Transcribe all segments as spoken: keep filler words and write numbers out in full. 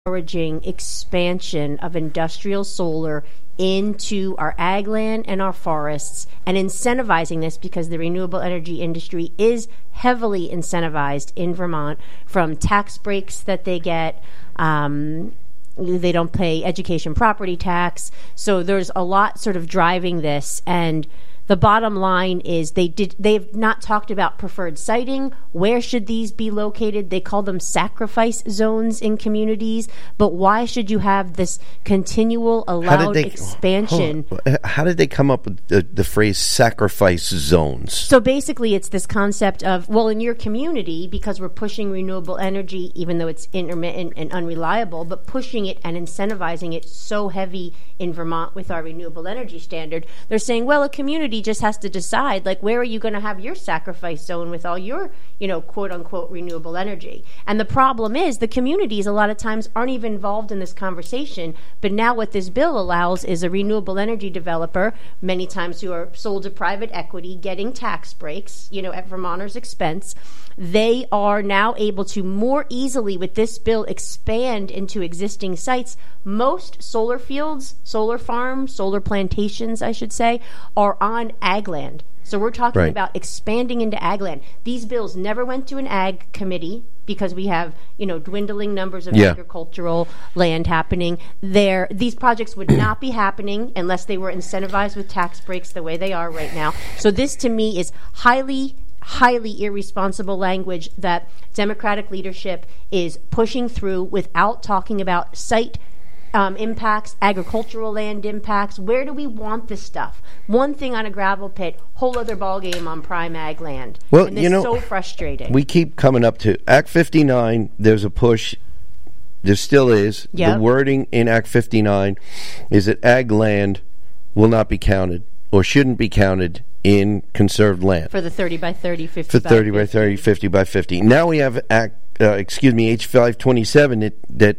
encouraging expansion of industrial solar into our ag land and our forests and incentivizing this because the renewable energy industry is heavily incentivized in Vermont from tax breaks that they get. Um, they don't pay education property tax. So there's a lot sort of driving this. And the bottom line is they did, they've not talked about preferred siting. Where should these be located? They call them sacrifice zones in communities. But why should you have this continual allowed they, expansion? How did they come up with the, the phrase sacrifice zones? So basically it's this concept of, well, in your community, because we're pushing renewable energy, even though it's intermittent and unreliable, but pushing it and incentivizing it so heavy in Vermont with our renewable energy standard, they're saying, well, a community just has to decide, like, where are you going to have your sacrifice zone with all your, you know, quote unquote renewable energy? And the problem is the communities a lot of times aren't even involved in this conversation. But now what this bill allows is a renewable energy developer, many times who are sold to private equity, getting tax breaks, you know, at Vermonters' expense. They are now able to more easily, with this bill, expand into existing sites. Most solar fields, solar farms, solar plantations, I should say, are on ag land. So we're talking right. about expanding into ag land. These bills never went to an ag committee because we have, you know, dwindling numbers of yeah. agricultural land happening there. These projects would not be happening unless they were incentivized with tax breaks the way they are right now. So this, to me, is highly highly irresponsible language that Democratic leadership is pushing through without talking about site um, impacts, agricultural land impacts. Where do we want this stuff? One thing on a gravel pit, whole other ballgame on prime ag land. Well, and this you know, is so frustrating. We keep coming up to Act fifty-nine. There's a push. There still is. Yep. The wording in Act fifty-nine is that ag land will not be counted or shouldn't be counted in conserved land. For the thirty by thirty, fifty For thirty by thirty, fifty by fifty. Now we have Act, uh, excuse me, H five twenty-seven that, that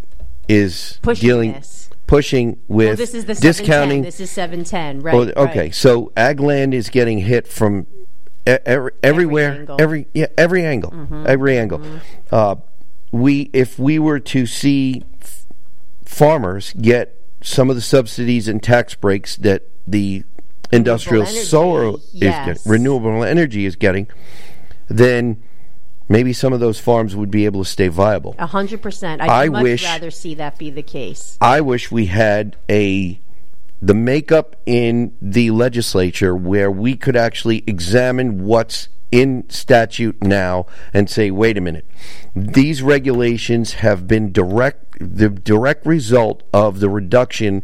is pushing dealing, this. pushing with well, this is the discounting. This is seven ten, right? Oh, okay, right. So ag land is getting hit from e- every, everywhere, every angle. every yeah, every angle, mm-hmm. every angle. Mm-hmm. Uh, we, if we were to see f- farmers get some of the subsidies and tax breaks that the industrial solar yes. is get, renewable energy is getting, then maybe some of those farms would be able to stay viable. A hundred percent. I'd I much wish, rather see that be the case. I wish we had a the makeup in the legislature where we could actually examine what's in statute now and say, wait a minute, these regulations have been direct the direct result of the reduction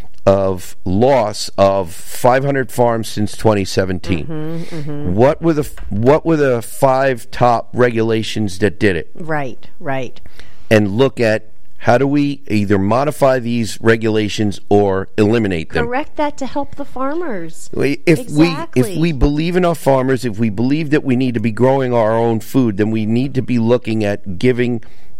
of loss of five hundred farms since twenty seventeen. Mm-hmm, mm-hmm. What were the what were the five top regulations that did it? Right, right. And look at how do we either modify these regulations or eliminate them. Correct that to help the farmers. If exactly. we if we believe in our farmers, if we believe that we need to be growing our own food, then we need to be looking at giving,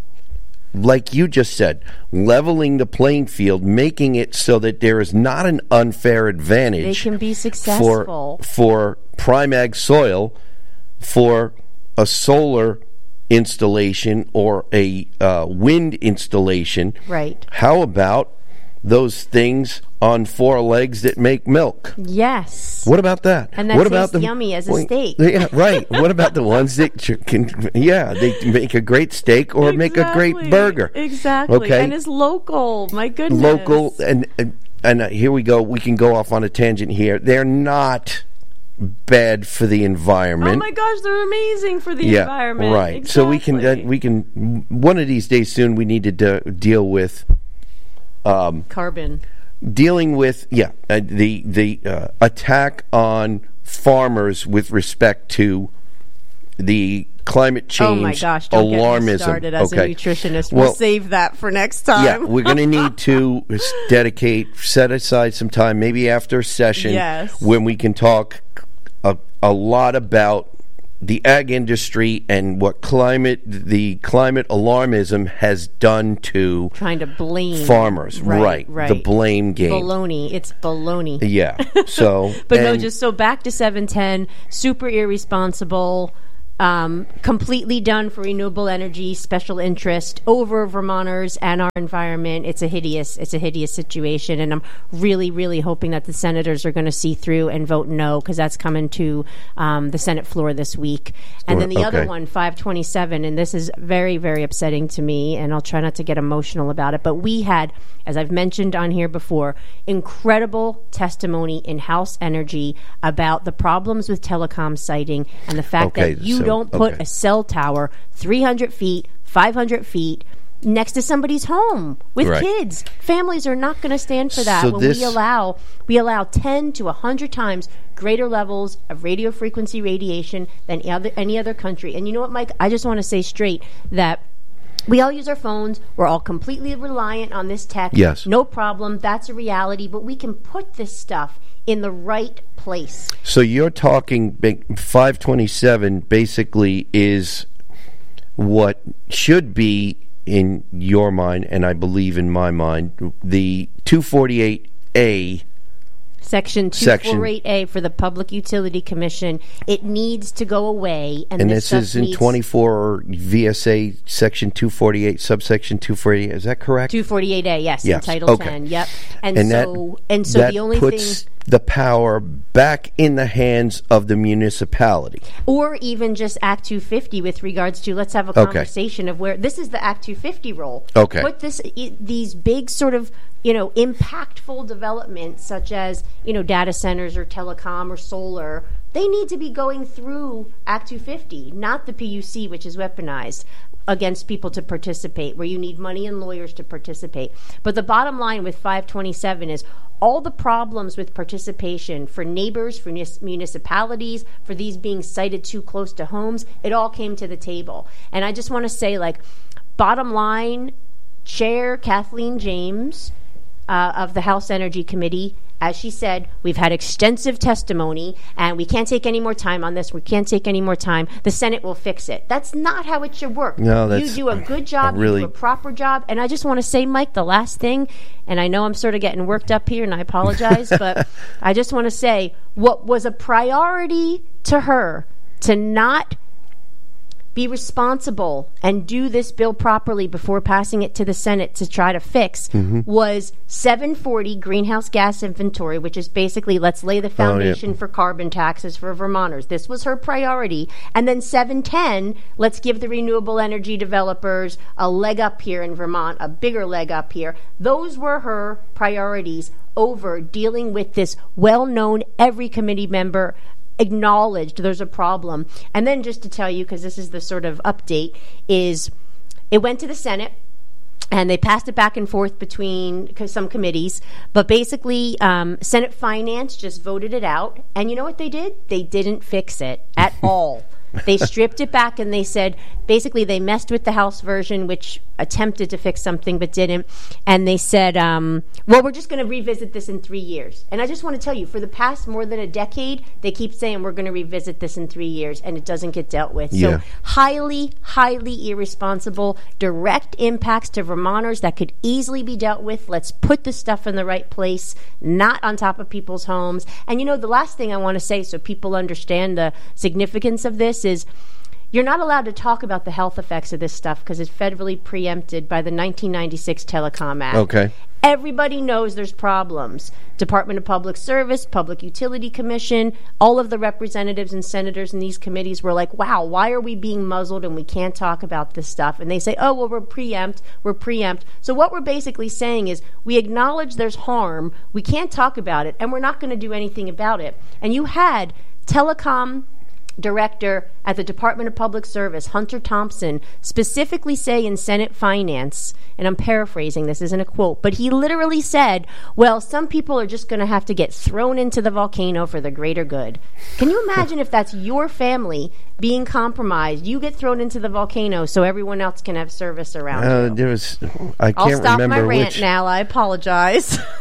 like you just said, leveling the playing field, making it so that there is not an unfair advantage. They can be successful. For, for prime ag soil, for a solar installation or a uh, wind installation. Right. How about those things on four legs that make milk? Yes. What about that? And that what tastes about the, yummy as a well, steak. Yeah, right. What about the ones that can, yeah, they make a great steak or exactly. make a great burger. Exactly. Okay. And it's local. My goodness. Local. And, and, and uh, here we go. We can go off on a tangent here. They're not bad for the environment. Oh my gosh, they're amazing for the yeah, environment. Right. Exactly. So we can uh, we can one of these days soon we need to de- deal with um, carbon. Dealing with yeah uh, the the uh, attack on farmers with respect to the climate change. Oh my gosh! Don't alarmism. Get me started as okay. a nutritionist. We'll, we'll save that for next time. Yeah, we're going to need to dedicate, set aside some time, maybe after a session, yes. when we can talk a, a lot about the ag industry and what climate, the climate alarmism has done to trying to blame farmers. Right, right, right. The blame game. Baloney. It's baloney. Yeah. So, but no, just so back to seven ten. Super irresponsible. um, completely done for renewable energy, special interest over Vermonters and our environment. It's a hideous, it's a hideous situation, and I'm really, really hoping that the senators are going to see through and vote no, because that's coming to um, the Senate floor this week. And then the Okay. other one, five twenty-seven, and this is very, very upsetting to me, and I'll try not to get emotional about it, but we had, as I've mentioned on here before, incredible testimony in House Energy about the problems with telecom siting and the fact Okay, that you so- don't put okay. a cell tower three hundred feet, five hundred feet next to somebody's home with Right. kids. Families are not going to stand for that So when this- we allow we allow ten to one hundred times greater levels of radio frequency radiation than other, any other country. And you know what, Mike? I just want to say straight that we all use our phones. We're all completely reliant on this tech. Yes. No problem. That's a reality. But we can put this stuff in the right place. So you're talking big- five twenty-seven basically is what should be in your mind, and I believe in my mind, the two forty-eight A. Section Section- two forty-eight A for the Public Utility Commission. It needs to go away. And, And this, this stuff is in needs- twenty-four V S A Section two forty-eight, subsection two forty-eight. Is that correct? two forty-eight A, yes, Yes, in Title okay. ten. Yep. And, And that- so and so that the only puts thing, the power back in the hands of the municipality. or even just Act two fifty with regards to, let's have a Okay. conversation of where this is the Act two fifty role. Okay. Put this I, these big sort of, you know, impactful developments such as, you know, data centers or telecom or solar. They need to be going through Act two fifty, not the P U C, which is weaponized against people to participate, where you need money and lawyers to participate. But the bottom line with five twenty-seven is all the problems with participation for neighbors, for munis- municipalities, for these being sited too close to homes, it all came to the table. And I just want to say, like, bottom line, Chair Kathleen James uh, of the House Energy Committee, as she said, we've had extensive testimony and we can't take any more time on this. We can't take any more time. The Senate will fix it. That's not how it should work. No, you that's do a good job, a really- you do a proper job. And I just want to say, Mike, the last thing, and I know I'm sort of getting worked up here and I apologize, but I just want to say what was a priority to her to not be responsible and do this bill properly before passing it to the Senate to try to fix Mm-hmm. was seven forty greenhouse gas inventory, which is basically let's lay the foundation Oh, yeah. for carbon taxes for Vermonters. This was her priority. And then seven ten, let's give the renewable energy developers a leg up here in Vermont, a bigger leg up here. Those were her priorities over dealing with this well-known, every committee member acknowledged there's a problem. And then just to tell you, because this is the sort of update, is it went to the Senate and they passed it back and forth between co- some committees. But basically, um, Senate Finance just voted it out. And you know what they did? They didn't fix it at all. They stripped it back and they said, basically, they messed with the House version, which attempted to fix something but didn't. And they said, um, well, we're just going to revisit this in three years. And I just want to tell you, for the past more than a decade, they keep saying we're going to revisit this in three years, and it doesn't get dealt with. Yeah. So highly, highly irresponsible, direct impacts to Vermonters that could easily be dealt with. Let's put the stuff in the right place, not on top of people's homes. And, you know, the last thing I want to say so people understand the significance of this is you're not allowed to talk about the health effects of this stuff because it's federally preempted by the nineteen ninety-six Telecom Act. Okay. Everybody knows there's problems. Department of Public Service, Public Utility Commission, all of the representatives and senators in these committees were like, wow, why are we being muzzled and we can't talk about this stuff? And they say, oh, well, we're preempt, we're preempt. So what we're basically saying is we acknowledge there's harm, we can't talk about it, and we're not going to do anything about it. And you had telecom director at the Department of Public Service, Hunter Thompson, specifically say in Senate Finance, and I'm paraphrasing, this isn't a quote, but he literally said, well, some people are just going to have to get thrown into the volcano for the greater good. Can you imagine if that's your family being compromised? You get thrown into the volcano so everyone else can have service around Uh, you. there was, I I'll can't stop remember my rant which. now. I apologize.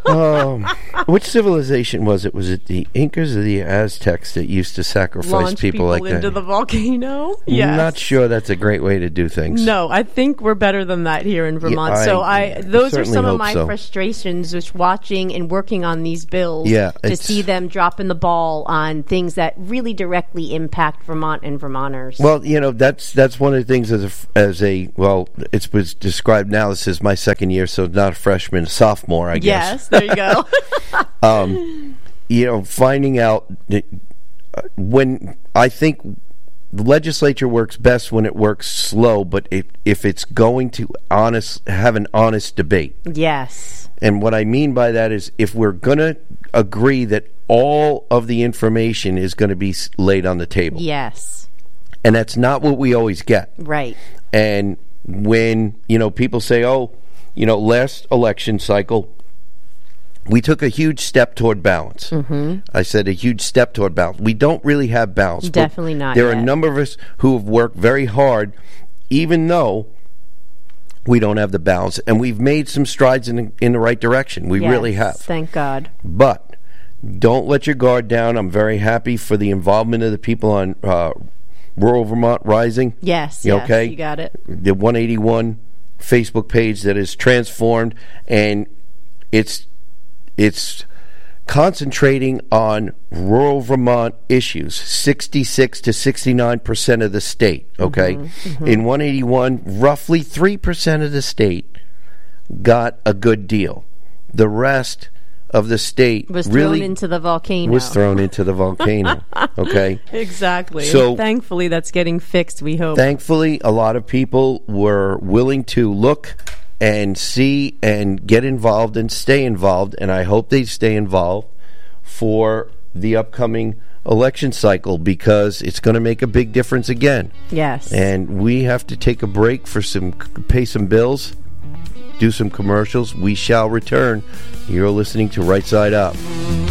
um, which civilization was it? Was it the Incas or the Aztecs that used to sacrifice Launch people, people like into that? the volcano? Yes. Not sure that's a great way to do things. No, I think we're better than that here in Vermont. I so I, those are certainly some of hope my so. frustrations, just watching and working on these bills. Yeah, to it's- see them dropping the ball on things that really directly impact Vermont and Vermonters. Well, you know, that's that's one of the things as a, f- as a well, it was described now. This is my second year, so not a freshman, a sophomore, I guess. Yes, there you go. um, you know, finding out that, uh, when I think the legislature works best when it works slow, but if if it's going to honest have an honest debate. Yes. And what I mean by that is if we're going to agree that all of the information is going to be s- laid on the table. Yes. And that's not what we always get. Right. And when, you know, people say, oh, you know, last election cycle, we took a huge step toward balance. Mm-hmm. I said a huge step toward balance. We don't really have balance. but Definitely not There are yet. a number of us who have worked very hard, even though we don't have the balance. And we've made some strides in, in the right direction. We Yes, really have. Thank God. But don't let your guard down. I'm very happy for the involvement of the people on uh, Rural Vermont Rising. Yes. You yes, okay? You got it. The one eighty-one Facebook page that is transformed, and it's it's concentrating on rural Vermont issues. sixty-six to sixty-nine percent of the state. Okay, Mm-hmm, mm-hmm. In one eighty-one, roughly three percent of the state got a good deal. The rest of the state Was really thrown into the volcano. was thrown into the volcano. Okay. Exactly. So- And thankfully, that's getting fixed, we hope. Thankfully, a lot of people were willing to look and see and get involved and stay involved, and I hope they stay involved for the upcoming election cycle because it's going to make a big difference again. Yes. And we have to take a break for some pay some bills, do some commercials. We shall return. You're listening to Right Side Up.